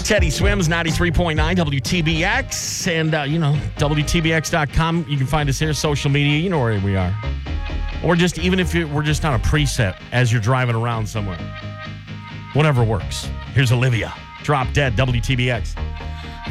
Teddy Swims, 93.9 WTBX. And, WTBX.com. You can find us here, social media. You know where we are. Or just even if we're just on a preset as you're driving around somewhere. Whatever works. Here's Olivia. Drop Dead, WTBX.